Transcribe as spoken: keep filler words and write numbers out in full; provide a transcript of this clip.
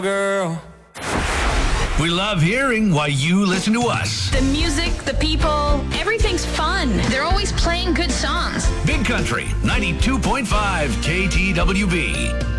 girl. We love hearing why you listen to us. The music, the people, everything's fun. They're always playing good songs. Big Country, ninety-two point five K T W B.